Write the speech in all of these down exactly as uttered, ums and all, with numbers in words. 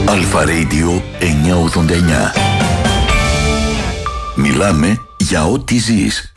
Αλφα Radio εννιακόσια ογδόντα εννιά. Μιλάμε για ό,τι ζεις.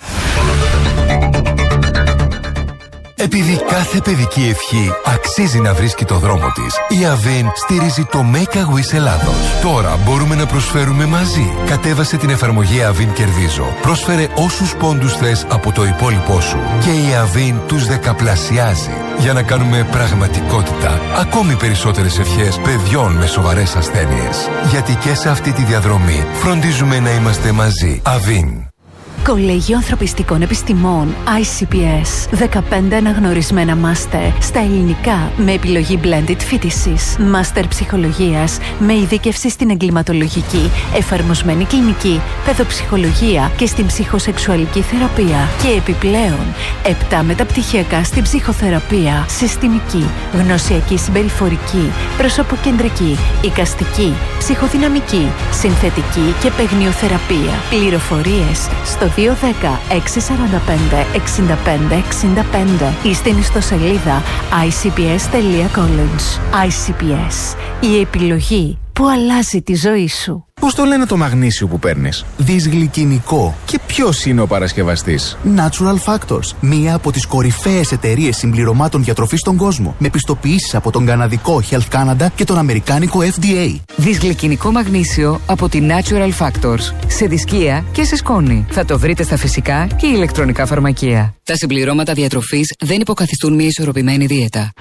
Επειδή κάθε παιδική ευχή αξίζει να βρίσκει το δρόμο της, η Avin στηρίζει το Make a Wish Ελλάδος. Τώρα μπορούμε να προσφέρουμε μαζί. Κατέβασε την εφαρμογή Avin Κερδίζω. Πρόσφερε όσους πόντους θες από το υπόλοιπό σου και η Avin τους δεκαπλασιάζει για να κάνουμε πραγματικότητα ακόμη περισσότερες ευχές παιδιών με σοβαρές ασθένειες. Γιατί και σε αυτή τη διαδρομή φροντίζουμε να είμαστε μαζί. Avin. Κολέγιο Ανθρωπιστικών Επιστημών άι σι πι ες. δεκαπέντε αναγνωρισμένα μάστερ στα ελληνικά με επιλογή blended φοιτησης. Μάστερ ψυχολογίας με ειδίκευση στην εγκληματολογική, εφαρμοσμένη κλινική, παιδοψυχολογία και στην ψυχοσεξουαλική θεραπεία. Και επιπλέον, επτά μεταπτυχιακά στην ψυχοθεραπεία, συστημική, γνωσιακή συμπεριφορική, προσωποκεντρική, εικαστική, ψυχοδυναμική, συνθετική και παιγνιοθεραπεία. Πληροφορίες στο δύο ένα μηδέν έξι τέσσερα πέντε εξήντα πέντε εξήντα πέντε ή στην ιστοσελίδα άι σι πι ες τελεία college. άι σι πι ες. Η επιλογή που αλλάζει τη ζωή σου. Πώς το λένε το μαγνήσιο που παίρνεις? Δυσγλυκινικό. Και ποιος είναι ο παρασκευαστής? Natural Factors. Μία από τις κορυφαίες εταιρείες συμπληρωμάτων διατροφής στον κόσμο. Με πιστοποιήσεις από τον καναδικό Health Canada και τον αμερικάνικο εφ ντι έι. Δυσγλυκινικό μαγνήσιο από τη Natural Factors. Σε δισκία και σε σκόνη. Θα το βρείτε στα φυσικά και ηλεκτρονικά φαρμακεία. Τα συμπληρώματα διατροφής δεν υποκαθιστούν μια ισορροπημένη δίαιτα.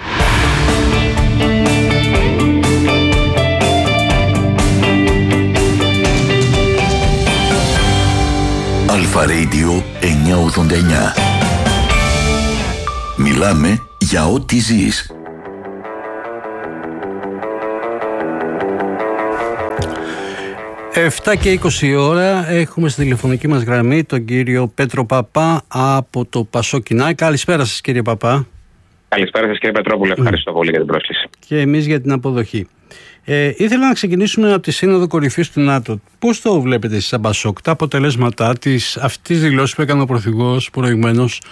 Αλφα Radio εννιακόσια ογδόντα εννιά. Μιλάμε για ό,τι ζεις. επτά και είκοσι ώρα έχουμε στη τηλεφωνική μας γραμμή τον κύριο Πέτρο Παπά από το Πασόκινά. Καλησπέρα σας κύριε Παπά. Καλησπέρα σας κύριε Πετρόπουλε, ευχαριστώ mm. πολύ για την πρόσκληση. Και εμείς για την αποδοχή. Ε, ήθελα να ξεκινήσουμε από τη Σύνοδο Κορυφής του ΝΑΤΟ. Πώς το βλέπετε εσείς σαν Πασόκ, τα αποτελέσματα της αυτής δηλώσης που έκανε ο Πρωθυπουργός προηγουμένως?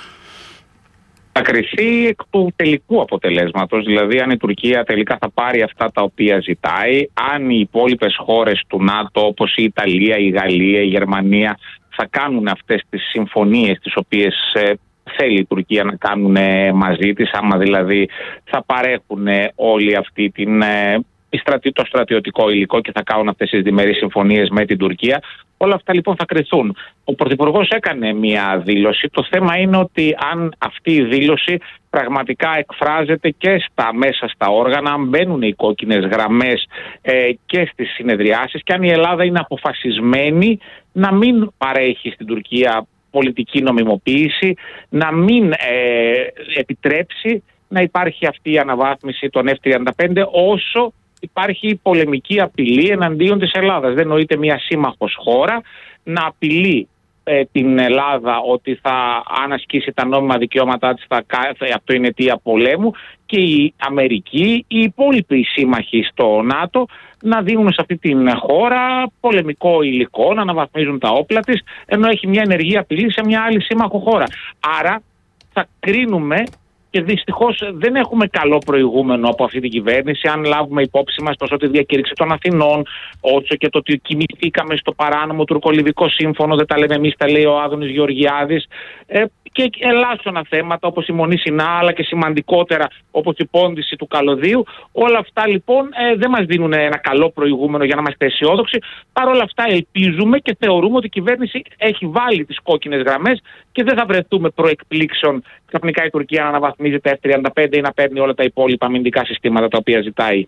Θα κριθεί εκ του τελικού αποτελέσματος, δηλαδή αν η Τουρκία τελικά θα πάρει αυτά τα οποία ζητάει, αν οι υπόλοιπες χώρες του ΝΑΤΟ όπως η Ιταλία, η Γαλλία, η Γερμανία θα κάνουν αυτές τις συμφωνίες τις οποίες ε, θέλει η Τουρκία να κάνουν μαζί της, άμα δηλαδή θα παρέχουν όλη αυτή την... Ε, το στρατιωτικό υλικό και θα κάνουν αυτές τις διμερείς συμφωνίες με την Τουρκία. Όλα αυτά λοιπόν θα κριθούν. Ο Πρωθυπουργός έκανε μια δήλωση. Το θέμα είναι ότι αν αυτή η δήλωση πραγματικά εκφράζεται και στα μέσα στα όργανα, αν μπαίνουν οι κόκκινες γραμμές ε, και στις συνεδριάσεις και αν η Ελλάδα είναι αποφασισμένη να μην παρέχει στην Τουρκία πολιτική νομιμοποίηση, να μην ε, επιτρέψει να υπάρχει αυτή η αναβάθμιση των εφ τριάντα πέντε όσο υπάρχει πολεμική απειλή εναντίον της Ελλάδας. Δεν νοείται μια σύμμαχος χώρα να απειλεί ε, την Ελλάδα ότι θα, αν ασκήσει τα νόμιμα δικαιώματά της, θα, θα, αυτό είναι αιτία πολέμου, και η Αμερική, οι υπόλοιποι σύμμαχοι στο ΝΑΤΟ να δίνουν σε αυτή την χώρα πολεμικό υλικό, να αναβαθμίζουν τα όπλα της, ενώ έχει μια ενεργή απειλή σε μια άλλη σύμμαχο χώρα. Άρα θα κρίνουμε. Και δυστυχώς δεν έχουμε καλό προηγούμενο από αυτή την κυβέρνηση, αν λάβουμε υπόψη μας τόσο τη διακήρυξη των Αθηνών, όσο και το ότι κινηθήκαμε στο παράνομο τουρκολιβικό σύμφωνο, δεν τα λέμε εμείς, τα λέει ο Άδωνης Γεωργιάδης, ε, και ελάσσονα θέματα όπως η Μονή Σινά, αλλά και σημαντικότερα όπως η πόντιση του καλωδίου. Όλα αυτά λοιπόν ε, δεν μας δίνουν ένα καλό προηγούμενο για να είμαστε αισιόδοξοι. Παρ' όλα αυτά ελπίζουμε και θεωρούμε ότι η κυβέρνηση έχει βάλει τις κόκκινες γραμμές και δεν θα βρεθούμε προεκπλήξεων ξαφνικά η Τουρκία να αναβαθμίζει τα εφ τριάντα πέντε ή να παίρνει όλα τα υπόλοιπα αμυντικά συστήματα τα οποία ζητάει.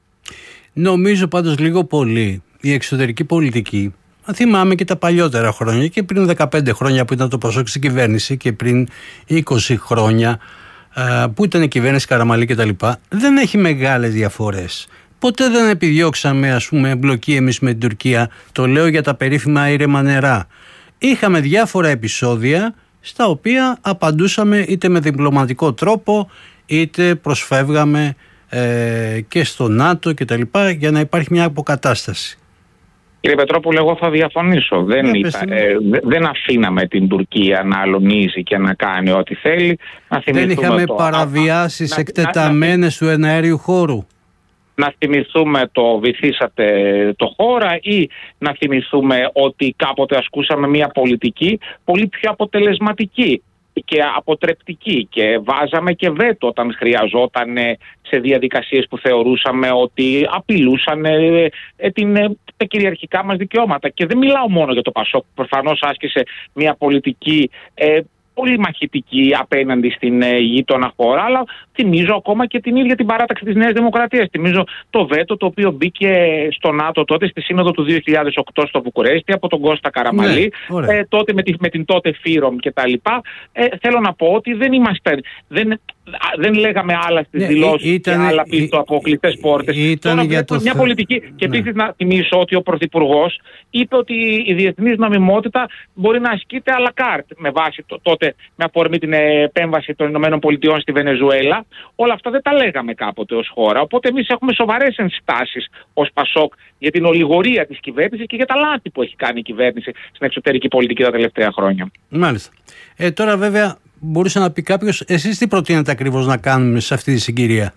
Νομίζω πάντως λίγο πολύ η εξωτερική πολιτική. Θυμάμαι και τα παλιότερα χρόνια και πριν δεκαπέντε χρόνια που ήταν το Πασόκ στην κυβέρνηση και πριν είκοσι χρόνια που ήταν η κυβέρνηση Καραμανλή κτλ. Δεν έχει μεγάλες διαφορές. Ποτέ δεν επιδιώξαμε, ας πούμε, εμπλοκή εμείς με την Τουρκία. Το λέω για τα περίφημα ήρεμα νερά. Είχαμε διάφορα επεισόδια στα οποία απαντούσαμε είτε με διπλωματικό τρόπο είτε προσφεύγαμε ε, και στο ΝΑΤΟ κτλ. Για να υπάρχει μια αποκατάσταση. Κύριε Πετρόπουλε, εγώ θα διαφωνήσω. Δεν, ήταν, ε, δεν αφήναμε την Τουρκία να αλωνίζει και να κάνει ό,τι θέλει. Να δεν είχαμε το... παραβιάσεις να, εκτεταμένες να, να, του εναέριου χώρου. Να θυμηθούμε το βυθίσατε το χώρα ή να θυμηθούμε ότι κάποτε ασκούσαμε μια πολιτική πολύ πιο αποτελεσματική και αποτρεπτική και βάζαμε και βέτο όταν χρειαζόταν σε διαδικασίες που θεωρούσαμε ότι απειλούσαν ε, ε, την, ε, τα κυριαρχικά μας δικαιώματα. Και δεν μιλάω μόνο για το Πασόκ, που προφανώς άσκησε μια πολιτική ε, πολύ μαχητική απέναντι στην ε, γείτονα χώρα, αλλά θυμίζω ακόμα και την ίδια την παράταξη της Νέας Δημοκρατίας. Θυμίζω το βέτο το οποίο μπήκε στο ΝΑΤΟ τότε στη Σύνοδο του δύο χιλιάδες οκτώ στο Βουκουρέστι από τον Κώστα Καραμαλή, ναι, ε, τότε με, τη, με την τότε Φύρομ κτλ. Ε, θέλω να πω ότι δεν είμαστε. Δεν, δεν λέγαμε άλλα στις ναι, δηλώσεις ήταν, και άλλα πίσω από κλειστές πόρτες. Τώρα για το μια πολιτική. Ναι. Και επίσης να θυμίσω ότι ο Πρωθυπουργός είπε ότι η διεθνής νομιμότητα μπορεί να ασκείται à la carte με βάση το, τότε με αφορμή την επέμβαση των Ηνωμένων Πολιτειών στη Βενεζουέλα. Όλα αυτά δεν τα λέγαμε κάποτε ως χώρα. Οπότε εμείς έχουμε σοβαρές ενστάσεις ως Πασόκ για την ολιγορία της κυβέρνησης και για τα λάθη που έχει κάνει η κυβέρνηση στην εξωτερική πολιτική τα τελευταία χρόνια. Μάλιστα. Ε, τώρα βέβαια μπορούσε να πει κάποιος, εσείς τι προτείνετε ακριβώς να κάνουμε σε αυτή τη συγκυρία?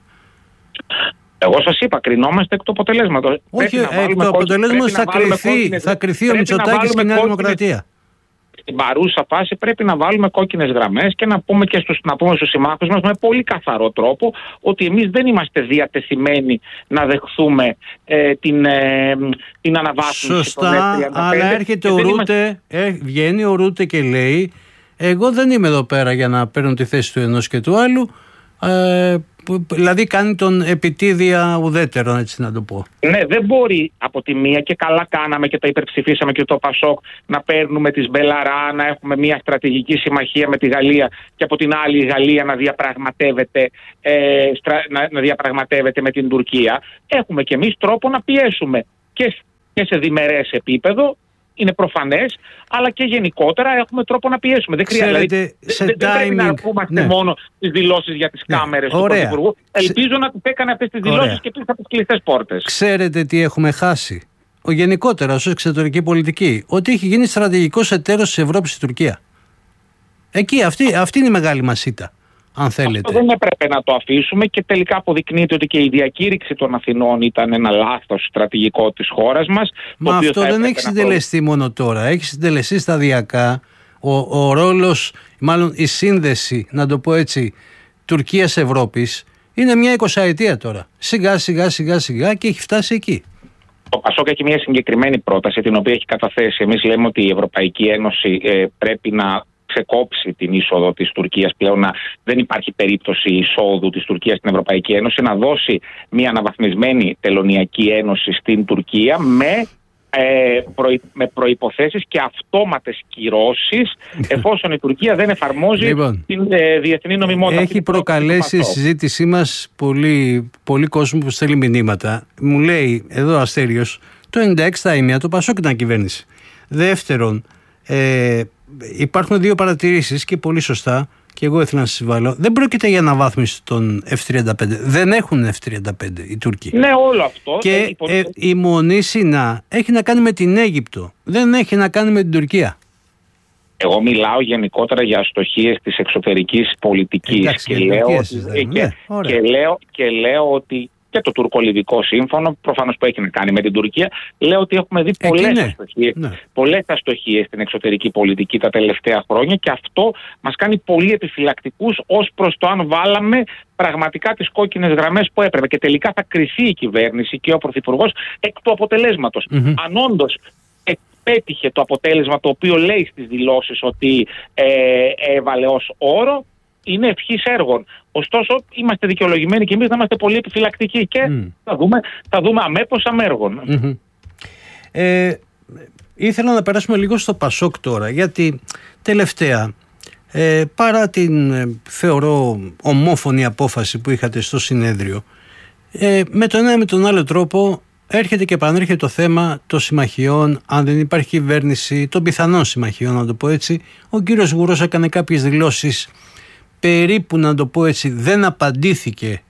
Εγώ σας είπα, κρινόμαστε εκ του αποτελέσματος. Όχι, εκ του αποτελέσματος θα, θα κρυθεί ο Μητσοτάκης και η Νέα Δημοκρατία. Στην παρούσα φάση πρέπει να βάλουμε κόκκινες γραμμές και να πούμε, και στους, να πούμε στους συμμάχους μας με πολύ καθαρό τρόπο ότι εμείς δεν είμαστε διατεθειμένοι να δεχθούμε ε, την, ε, την αναβάθμιση. Σωστά, αλλά έρχεται ο Ρούτε, είμαστε... ε, βγαίνει ο Ρούτε και λέει εγώ δεν είμαι εδώ πέρα για να παίρνω τη θέση του ενός και του άλλου. Ε, δηλαδή κάνει τον επιτίδια ουδέτερο, έτσι να το πω. Ναι, δεν μπορεί από τη μία, και καλά κάναμε και τα υπερψηφίσαμε και το Πασόκ, να παίρνουμε τις Μπελαρά, να έχουμε μια στρατηγική συμμαχία με τη Γαλλία και από την άλλη η Γαλλία να διαπραγματεύεται, ε, στρα, να, να διαπραγματεύεται με την Τουρκία. Έχουμε κι εμείς τρόπο να πιέσουμε και, και σε διμερές επίπεδο. Είναι προφανές, αλλά και γενικότερα έχουμε τρόπο να πιέσουμε. Δεν χρειάζεται. Δηλαδή, δεν timing... πρέπει να αρκούμαστε ναι. μόνο τις δηλώσεις για τις ναι. κάμερες του Πρωθυπουργού. Ελπίζω να τις έκανε αυτές τις δηλώσεις και πίσω από τις κλειστές πόρτες. Ξέρετε τι έχουμε χάσει? Ο γενικότερα ως εξωτερική πολιτική, ότι έχει γίνει στρατηγικός εταίρος της Ευρώπης η Τουρκία. Εκεί, αυτή, αυτή είναι η μεγάλη μας ήττα. Αν θέλετε. Αυτό δεν έπρεπε να το αφήσουμε και τελικά αποδεικνύεται ότι και η διακήρυξη των Αθηνών ήταν ένα λάθος στρατηγικό της χώρας μας. Μα αυτό δεν έχει συντελεστεί προ... μόνο τώρα. Έχει συντελεστεί σταδιακά. Ο, ο ρόλος, μάλλον η σύνδεση, να το πω έτσι, Τουρκίας-Ευρώπης είναι μια εικοσαετία τώρα. Σιγά σιγά σιγά σιγά και έχει φτάσει εκεί. Το Πασόκ έχει μια συγκεκριμένη πρόταση την οποία έχει καταθέσει. Εμείς λέμε ότι η Ευρωπαϊκή Ένωση ε, πρέπει να ξεκόψει την είσοδο της Τουρκίας πλέον, να δεν υπάρχει περίπτωση εισόδου της Τουρκίας στην Ευρωπαϊκή Ένωση, να δώσει μια αναβαθμισμένη τελωνειακή ένωση στην Τουρκία με, ε, προϋ, με προϋποθέσεις και αυτόματες κυρώσεις εφόσον η Τουρκία δεν εφαρμόζει λοιπόν, την ε, διεθνή νομιμότητα. Έχει προκαλέσει η συζήτησή μας πολύ, πολύ κόσμο που στέλνει μηνύματα. Μου λέει εδώ Αστέριος, το ενενήντα έξι τα ήμια το Πασόκ ήταν κυβέρνηση. Δεύτερον, ε, υπάρχουν δύο παρατηρήσεις και πολύ σωστά, και εγώ ήθελα να σας βάλω. Δεν πρόκειται για αναβάθμιση των εφ τριάντα πέντε. Δεν έχουν εφ τριάντα πέντε οι Τούρκοι. Ναι, όλο αυτό. Και ε, η μονή συνά έχει να κάνει με την Αίγυπτο. Δεν έχει να κάνει με την Τουρκία. Εγώ μιλάω γενικότερα για αστοχίες της εξωτερικής πολιτικής. Εντάξει, και, λέω ότι, και, ναι, και, λέω, και λέω ότι και το τουρκολιβικό σύμφωνο, προφανώς που έχει να κάνει με την Τουρκία, λέω ότι έχουμε δει πολλές ναι. αστοχίες, ναι. πολλές αστοχίες στην εξωτερική πολιτική τα τελευταία χρόνια και αυτό μας κάνει πολύ επιφυλακτικούς ως προς το αν βάλαμε πραγματικά τις κόκκινες γραμμές που έπρεπε. Και τελικά θα κριθεί η κυβέρνηση και ο Πρωθυπουργός εκ του αποτελέσματος. Mm-hmm. Αν όντως πέτυχε το αποτέλεσμα το οποίο λέει στις δηλώσεις ότι ε, έβαλε ως όρο, είναι ευχής έργων. Ωστόσο, είμαστε δικαιολογημένοι και εμείς να είμαστε πολύ επιφυλακτικοί και mm. θα δούμε, θα δούμε αμέπως αμέργων. Mm-hmm. Ε, ήθελα να περάσουμε λίγο στο Πασόκ τώρα, γιατί τελευταία, ε, παρά την ε, θεωρώ ομόφωνη απόφαση που είχατε στο συνέδριο, ε, με τον ένα με τον άλλο τρόπο έρχεται και επανέρχεται το θέμα των συμμαχιών, αν δεν υπάρχει κυβέρνηση, των πιθανών συμμαχιών, να το πω έτσι. Ο κύριος Γουρός έκανε κάποιες δηλώσεις, περίπου να το πω έτσι, δεν απαντήθηκε,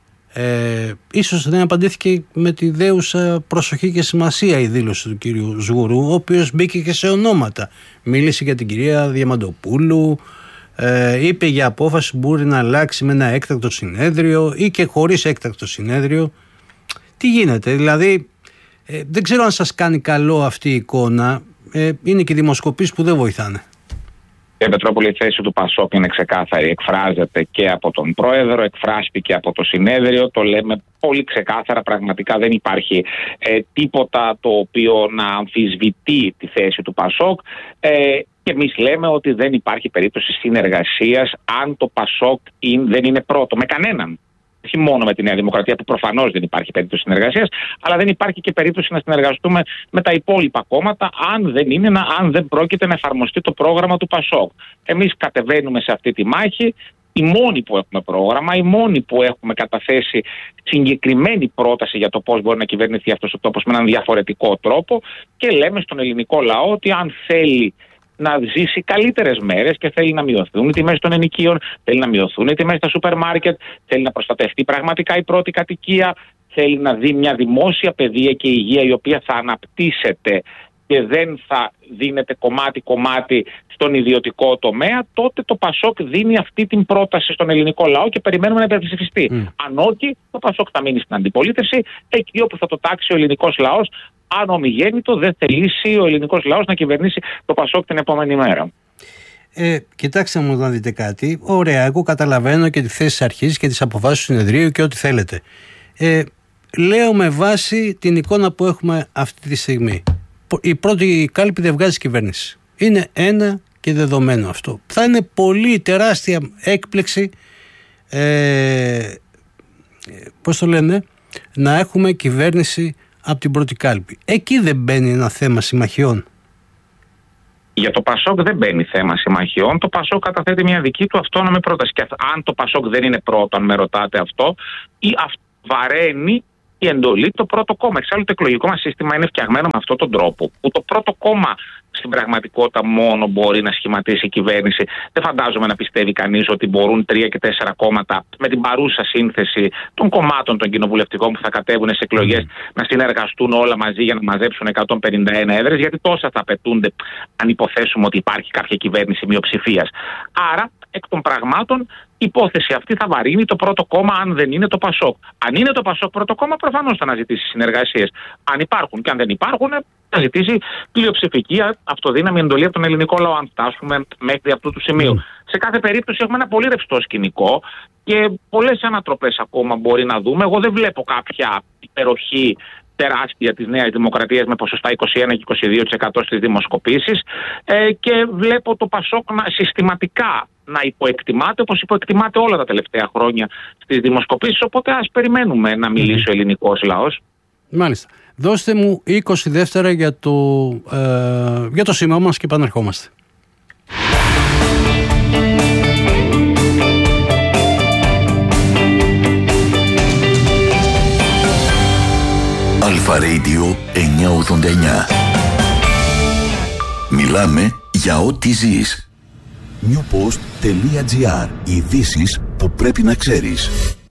ε, ίσως δεν απαντήθηκε με τη δέουσα προσοχή και σημασία η δήλωση του κύριου Σγουρού, ο οποίος μπήκε και σε ονόματα. Μίλησε για την κυρία Διαμαντοπούλου, ε, είπε για απόφαση που μπορεί να αλλάξει με ένα έκτακτο συνέδριο ή και χωρίς έκτακτο συνέδριο. τι γίνεται, δηλαδή ε, δεν ξέρω αν σας κάνει καλό αυτή η εικόνα, ε, είναι και οι δημοσκοπήσεις που δεν βοηθάνε. Κύριε Πετρόπουλη, η θέση του Πασόκ είναι ξεκάθαρη. Εκφράζεται και από τον Πρόεδρο, εκφράστηκε από το συνέδριο. Το λέμε πολύ ξεκάθαρα. Πραγματικά δεν υπάρχει ε, τίποτα το οποίο να αμφισβητεί τη θέση του Πασόκ. Ε, και εμείς λέμε ότι δεν υπάρχει περίπτωση συνεργασίας αν το Πασόκ είναι, δεν είναι πρώτο με κανέναν. Όχι μόνο με τη Νέα Δημοκρατία, που προφανώς δεν υπάρχει περίπτωση συνεργασίας, αλλά δεν υπάρχει και περίπτωση να συνεργαστούμε με τα υπόλοιπα κόμματα, αν δεν, είναι, αν δεν πρόκειται να εφαρμοστεί το πρόγραμμα του Πασόκ. Εμείς κατεβαίνουμε σε αυτή τη μάχη. Οι μόνοι που έχουμε πρόγραμμα, οι μόνοι που έχουμε καταθέσει συγκεκριμένη πρόταση για το πώς μπορεί να κυβερνηθεί αυτός ο τόπος με έναν διαφορετικό τρόπο, και λέμε στον ελληνικό λαό ότι αν θέλει να ζήσει καλύτερες μέρες και θέλει να μειωθούν οι τιμές των ενοικίων, θέλει να μειωθούν οι τιμές στα σούπερ μάρκετ, θέλει να προστατευτεί πραγματικά η πρώτη κατοικία, θέλει να δει μια δημόσια παιδεία και υγεία η οποία θα αναπτύσσεται και δεν θα δίνεται κομμάτι-κομμάτι στον ιδιωτικό τομέα, τότε το Πασόκ δίνει αυτή την πρόταση στον ελληνικό λαό και περιμένουμε να υπερψηφιστεί. Mm. Αν όχι, το Πασόκ θα μείνει στην αντιπολίτευση, εκεί όπου θα το τάξει ο ελληνικός λαός. Αν ομιγέννητο δεν θελήσει ο ελληνικός λαός να κυβερνήσει το Πασόκ την επόμενη μέρα. Ε, κοιτάξτε μου να δείτε κάτι. Ωραία, εγώ καταλαβαίνω και τη θέση της αρχής και τις αποφάσεις του συνεδρίου και ό,τι θέλετε. Ε, λέω με βάση την εικόνα που έχουμε αυτή τη στιγμή. Η πρώτη κάλπη δεν βγάζει κυβέρνηση. Είναι ένα και δεδομένο αυτό. Θα είναι πολύ τεράστια έκπληξη, ε, πώς το λένε, να έχουμε κυβέρνηση από την πρώτη κάλπη. Εκεί δεν μπαίνει ένα θέμα συμμαχιών. Για το Πασόκ δεν μπαίνει θέμα συμμαχιών. Το Πασόκ καταθέτει μια δική του αυτόνομη πρόταση. Και αν το Πασόκ δεν είναι πρώτο, αν με ρωτάτε αυτό, ή αυτό βαραίνει η εντολή το πρώτο κόμμα. Εξάλλου το εκλογικό μας σύστημα είναι φτιαγμένο με αυτόν τον τρόπο, που το πρώτο κόμμα στην πραγματικότητα μόνο μπορεί να σχηματίσει κυβέρνηση. Δεν φαντάζομαι να πιστεύει κανείς ότι μπορούν τρία και τέσσερα κόμματα με την παρούσα σύνθεση των κομμάτων των κοινοβουλευτικών που θα κατέβουν σε εκλογές να συνεργαστούν όλα μαζί για να μαζέψουν εκατόν πενήντα ένα έδρες, γιατί τόσα θα απαιτούνται αν υποθέσουμε ότι υπάρχει κάποια κυβέρνηση μειοψηφίας. Άρα, εκ των πραγμάτων, η υπόθεση αυτή θα βαρύνει το πρώτο κόμμα, αν δεν είναι το Πασόκ. Αν είναι το Πασόκ πρώτο κόμμα, προφανώς θα αναζητήσει συνεργασίες. Αν υπάρχουν, και αν δεν υπάρχουν, θα ζητήσει πλειοψηφική αυτοδύναμη εντολή από τον ελληνικό λαό, αν φτάσουμε μέχρι αυτού του σημείου. Mm. Σε κάθε περίπτωση έχουμε ένα πολύ ρευστό σκηνικό και πολλές ανατροπές ακόμα μπορεί να δούμε. Εγώ δεν βλέπω κάποια υπεροχή τεράστια της Νέας Δημοκρατίας με ποσοστά είκοσι ένα και είκοσι δύο τοις εκατό στις δημοσκοπήσεις, ε, και βλέπω το Πασόκ να συστηματικά να υποεκτιμάται, όπως υποεκτιμάται όλα τα τελευταία χρόνια στις δημοσκοπήσεις, οπότε ας περιμένουμε να μιλήσει ο ελληνικός λαός. Μάλιστα. Δώστε μου είκοσι δεύτερα για το, ε, για το σήμα μας και επανερχόμαστε. Αλφα Radio εννιακόσια ογδόντα εννιά. Μιλάμε για ό,τι ζεις. newpost.gr. Ειδήσεις που πρέπει να ξέρεις.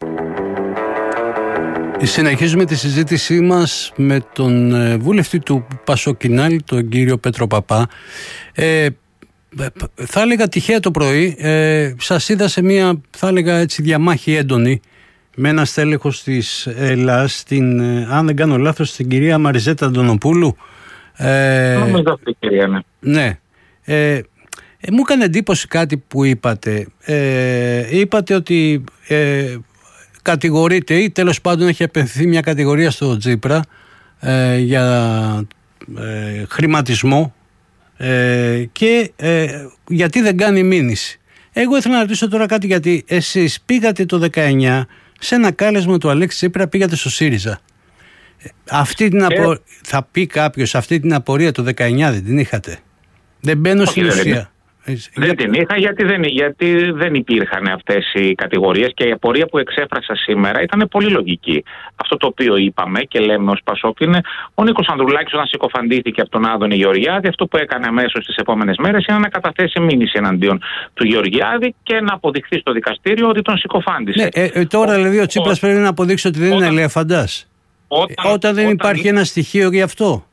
Συνεχίζουμε τη συζήτησή μας με τον βουλευτή του Πασοκινάλη, τον κύριο Πέτρο Παπά. Ε, θα έλεγα τυχαία το πρωί, ε, σας είδα σε μια, θα έλεγα έτσι, διαμάχη έντονη με ένα στέλεχος της Ελλάς, την, αν δεν κάνω λάθος, την κυρία Μαριζέτα Αντωνοπούλου. Ε, Νομίζω αυτή, κυρία, ναι. Ναι. Ε, ε, μου έκανε εντύπωση κάτι που είπατε. Ε, είπατε ότι ε, κατηγορείται ή τέλος πάντων έχει απευθυνθεί μια κατηγορία στο Τσίπρα ε, για ε, χρηματισμό ε, και ε, γιατί δεν κάνει μήνυση. Εγώ ήθελα να ρωτήσω τώρα κάτι, γιατί εσείς πήγατε το δεκαεννιά σε ένα κάλεσμα του Αλέξη Τσίπρα, πήγατε στο ΣΥΡΙΖΑ. Αυτή την απο... Θα πει κάποιος, αυτή την απορία το δεκαεννιά δεν την είχατε? Δεν μπαίνω στην ουσία. Δεν για... την είχα γιατί δεν, γιατί δεν υπήρχαν αυτές οι κατηγορίες και η απορία που εξέφρασα σήμερα ήταν πολύ λογική. Αυτό το οποίο είπαμε και λέμε ως Πασόκ είναι ο Νίκος Ανδρουλάκης, όταν συκοφαντήθηκε από τον Άδωνη Γεωργιάδη, αυτό που έκανε αμέσως τις επόμενες μέρες είναι να καταθέσει μήνυση εναντίον του Γεωργιάδη και να αποδειχθεί στο δικαστήριο ότι τον συκοφάντησε. Ναι, ε, ε, τώρα ο, δηλαδή ο Τσίπρας ο, πρέπει να αποδείξει ότι δεν όταν, είναι ελέφαντας. Όταν, όταν δεν όταν υπάρχει ένα στοιχείο γι' αυτό.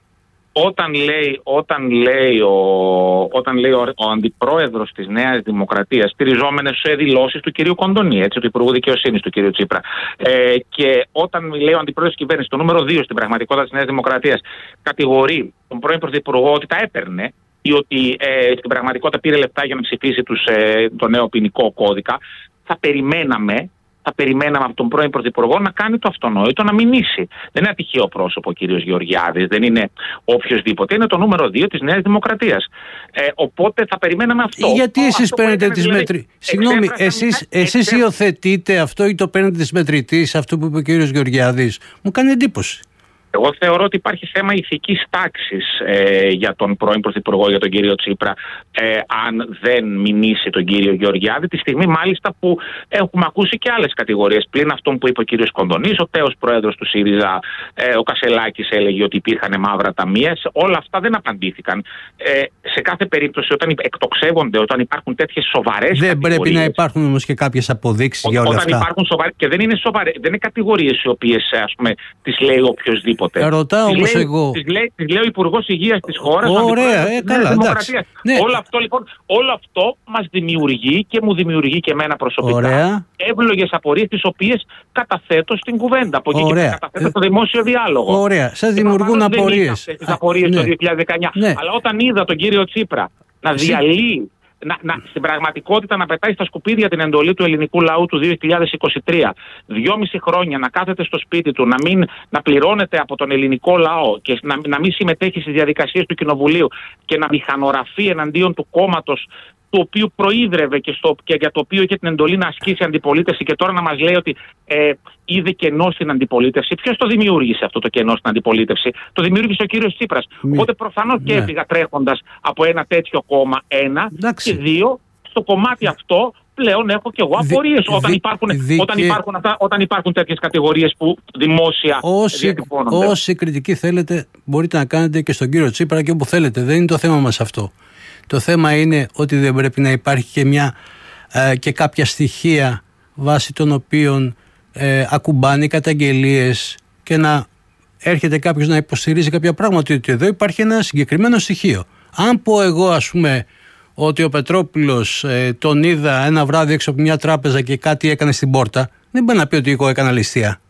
Όταν λέει, όταν λέει, ο, όταν λέει ο, ο αντιπρόεδρος της Νέας Δημοκρατίας, στηριζόμενες σε δηλώσεις του κυρίου Κοντονή, έτσι, του Υπουργού Δικαιοσύνης του κυρίου Τσίπρα, ε, και όταν λέει ο αντιπρόεδρος της κυβέρνησης, το νούμερο δύο στην πραγματικότητα της Νέας Δημοκρατίας, κατηγορεί τον πρώην Πρωθυπουργό ότι τα έπαιρνε ή ότι ε, στην πραγματικότητα πήρε λεπτά για να ψηφίσει τους, ε, το νέο ποινικό κώδικα, θα περιμέναμε. Θα περιμέναμε από τον πρώην Πρωθυπουργό να κάνει το αυτονόητο, να μηνύσει. Δεν είναι ατυχαίο πρόσωπο ο κύριος Γεωργιάδης, δεν είναι οποιοσδήποτε. Είναι το νούμερο δύο της Νέας Δημοκρατίας. Ε, οπότε θα περιμέναμε αυτό. Γιατί εσείς παίρνετε τις δηλαδή, μετρητές. Συγγνώμη, εσείς, εσείς υιοθετείτε αυτό ή το παίρνετε τις μετρητές, αυτό που είπε ο κύριος Γεωργιάδης? Μου κάνει εντύπωση. Εγώ θεωρώ ότι υπάρχει θέμα ηθικής τάξης ε, για τον πρώην Πρωθυπουργό, για τον κύριο Τσίπρα, ε, αν δεν μηνύσει τον κύριο Γεωργιάδη, τη στιγμή μάλιστα που έχουμε ακούσει και άλλες κατηγορίες. Πλην αυτών που είπε ο κύριος Κοντονής, ο τέος πρόεδρος του ΣΥΡΙΖΑ, ε, ο Κασελάκης, έλεγε ότι υπήρχαν μαύρα ταμεία. Όλα αυτά δεν απαντήθηκαν. Ε, σε κάθε περίπτωση, όταν εκτοξεύονται, όταν υπάρχουν τέτοιες σοβαρές δεν κατηγορίες. Πρέπει να υπάρχουν όμως και κάποιες αποδείξεις για όλα όταν αυτά. Υπάρχουν σοβαρές, και δεν είναι, σοβαρές, δεν είναι κατηγορίες οι οποίες, ας πούμε, τις λέει οποιοσδήποτε. Ρωτάω όμως εγώ. Τις λέει, τις λέει ο Υπουργός Υγείας της χώρας. Ωραία, ε, καλά, εντάξει. Ναι. Όλο αυτό, λοιπόν, όλο αυτό μας δημιουργεί και μου δημιουργεί και εμένα προσωπικά. Ωραία. Εύλογες απορίες, τις οποίες καταθέτω στην κουβέντα. Από εκεί και καταθέτω στο δημόσιο διάλογο. Ωραία. Σας δημιουργούν απορίες. Τις απορίες ναι. το δύο χιλιάδες δεκαεννιά. Ναι. Αλλά όταν είδα τον κύριο Τσίπρα να διαλύει, Να, να, στην πραγματικότητα να πετάει στα σκουπίδια την εντολή του ελληνικού λαού του δύο χιλιάδες είκοσι τρία, δυόμιση χρόνια να κάθεται στο σπίτι του, να, μην, να πληρώνεται από τον ελληνικό λαό και να, να μην συμμετέχει στις διαδικασίες του Κοινοβουλίου και να μηχανογραφεί εναντίον του κόμματος το οποίο προείδρευε και, στο, και για το οποίο είχε την εντολή να ασκήσει αντιπολίτευση, και τώρα να μας λέει ότι ε, είδε κενό στην αντιπολίτευση. Ποιος το δημιούργησε αυτό το κενό στην αντιπολίτευση? Το δημιούργησε ο κύριος Τσίπρας. Μη. Οπότε προφανώς ναι. και έφυγα τρέχοντας από ένα τέτοιο κόμμα, ένα. Εντάξει. Και δύο, στο κομμάτι αυτό πλέον έχω και εγώ απορίες Δι, όταν, υπάρχουν, δι, όταν, υπάρχουν αυτά, όταν υπάρχουν τέτοιες κατηγορίες που δημόσια όσοι, διατυπώνονται. Όση κριτική θέλετε μπορείτε να κάνετε και στον κύριο Τσίπρα και όπου θέλετε. Δεν είναι το θέμα μας αυτό. Το θέμα είναι ότι δεν πρέπει να υπάρχει και, μια, ε, και κάποια στοιχεία βάσει των οποίων ε, ακουμπάνε οι καταγγελίες και να έρχεται κάποιος να υποστηρίζει κάποια πράγματα, ότι εδώ υπάρχει ένα συγκεκριμένο στοιχείο. Αν πω εγώ, ας πούμε, ότι ο Πετρόπουλος ε, τον είδα ένα βράδυ έξω από μια τράπεζα και κάτι έκανε στην πόρτα, δεν μπορεί να πει ότι εγώ έκανα ληστεία.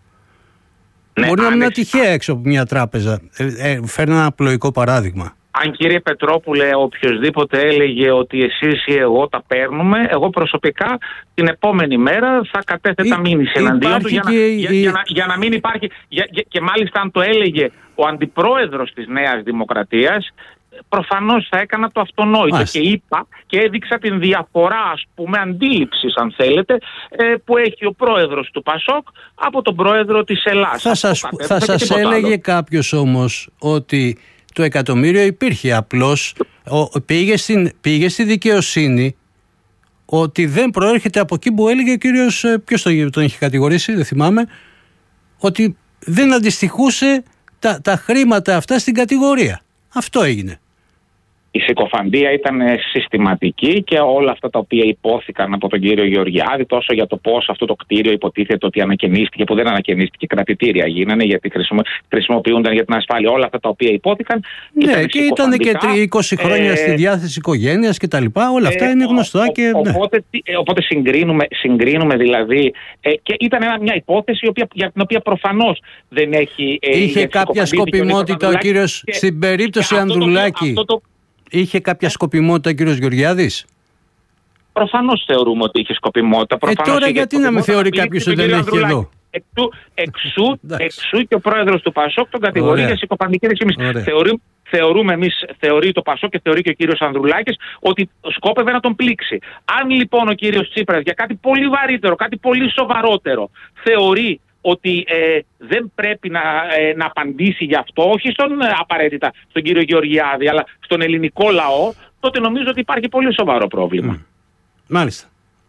Ναι, μπορεί να είναι τυχαία έξω από μια τράπεζα. Ε, ε, φέρνω ένα απλοϊκό παράδειγμα. Αν, κύριε Πετρόπουλε, οποιοσδήποτε έλεγε ότι εσείς ή εγώ τα παίρνουμε, εγώ προσωπικά την επόμενη μέρα θα κατέθετα μήνυση εναντίον του για, να, η... για, για, να, για να μην υπάρχει. Για, για, και μάλιστα αν το έλεγε ο αντιπρόεδρος της Νέας Δημοκρατίας, προφανώς θα έκανα το αυτονόητο. Μάλιστα. Και είπα και έδειξα την διαφορά, ας πούμε, αντίληψης, αν θέλετε, που έχει ο πρόεδρος του ΠΑΣΟΚ από τον πρόεδρο της Ελλάδας. Θα σας, θα σας έλεγε κάποιος όμως ότι το εκατομμύριο υπήρχε, απλώς ο, πήγε, στην, πήγε στη δικαιοσύνη ότι δεν προέρχεται από εκεί που έλεγε ο κύριος, ποιος τον, τον είχε κατηγορήσει, δεν θυμάμαι, ότι δεν αντιστοιχούσε τα, τα χρήματα αυτά στην κατηγορία. Αυτό έγινε. Η συκοφαντία ήταν συστηματική και όλα αυτά τα οποία υπόθηκαν από τον κύριο Γεωργιάδη, τόσο για το πώς αυτό το κτίριο υποτίθεται ότι ανακαινίστηκε, που δεν ανακαινίστηκε, κρατητήρια γίνανε γιατί χρησιμοποιούνταν για την ασφάλεια, όλα αυτά τα οποία υπόθηκαν. Ναι, και ήταν και είκοσι χρόνια ε, στη διάθεση οικογένειας και τα λοιπά, όλα αυτά ε, είναι γνωστά. Ο, και, ναι. Οπότε, οπότε συγκρίνουμε, συγκρίνουμε δηλαδή, ε, και ήταν ένα, μια υπόθεση η οποία, για την οποία προφανώς δεν έχει. Ε, Είχε κάποια σκοπιμότητα ο κύριος στην περίπτωση Ανδρουλάκη. Είχε κάποια σκοπιμότητα ο κύριος Γεωργιάδης? Προφανώς θεωρούμε ότι είχε σκοπιμότητα. Ε, τώρα γιατί να με θεωρεί κάποιος ότι δεν έχει εδώ? Εξού, εξού, εξού και ο πρόεδρος του ΠΑΣΟΚ τον κατηγορεί για συκοφαντική δεξιμής. Θεωρεί, θεωρούμε εμείς, θεωρεί το ΠΑΣΟΚ και θεωρεί και ο κύριος Ανδρουλάκης ότι σκόπευε να τον πλήξει. Αν λοιπόν ο κύριος Τσίπρας για κάτι πολύ βαρύτερο, κάτι πολύ σοβαρότερο θεωρεί ότι ε, δεν πρέπει να, ε, να απαντήσει γι' αυτό, όχι στον, ε, απαραίτητα στον κύριο Γεωργιάδη, αλλά στον ελληνικό λαό, τότε νομίζω ότι υπάρχει πολύ σοβαρό πρόβλημα. Mm. Μάλιστα.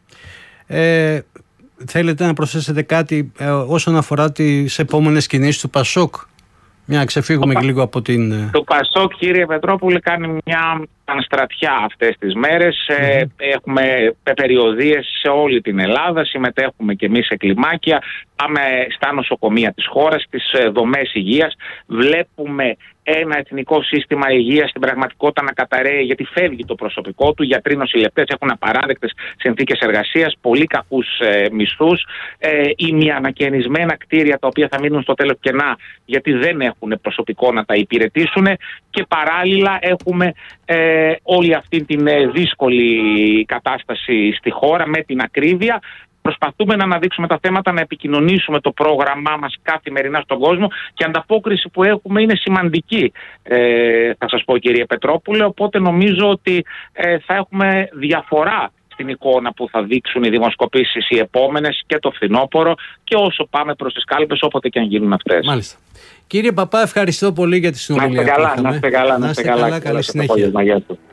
Ε, θέλετε να προσθέσετε κάτι ε, όσον αφορά τις επόμενες κινήσεις του ΠΑΣΟΚ? Μια ξεφύγουμε και λίγο από την... Το ΠΑΣΟΚ, κύριε Πετρόπουλε, κάνει μια σαν στρατιά αυτές τις μέρες. Mm. Ε, έχουμε περιοδίες σε όλη την Ελλάδα, συμμετέχουμε και εμείς σε κλιμάκια, πάμε στα νοσοκομεία της χώρας, στις δομές υγείας, βλέπουμε ένα εθνικό σύστημα υγείας στην πραγματικότητα να καταραίει, γιατί φεύγει το προσωπικό του, γιατροί, νοσηλευτές έχουν απαράδεκτες συνθήκες εργασίας, πολύ κακούς ε, μισθούς, ε, ημιανακαινισμένα κτίρια τα οποία θα μείνουν στο τέλος κενά γιατί δεν έχουν προσωπικό να τα υπηρετήσουν, και παράλληλα έχουμε ε, όλη αυτή την ε, δύσκολη κατάσταση στη χώρα με την ακρίβεια. Προσπαθούμε να αναδείξουμε τα θέματα, να επικοινωνήσουμε το πρόγραμμά μας καθημερινά στον κόσμο, και η ανταπόκριση που έχουμε είναι σημαντική, ε, θα σας πω, κύριε Πετρόπουλε, οπότε νομίζω ότι ε, θα έχουμε διαφορά στην εικόνα που θα δείξουν οι δημοσκοπήσεις οι επόμενες και το φθινόπωρο και όσο πάμε προς τις κάλπες, όποτε και αν γίνουν αυτές. Μάλιστα. Κύριε Παπά, ευχαριστώ πολύ για τη συνομιλία. Να είστε καλά, να είστε καλά, να είστε καλά. Καλή συνέχεια.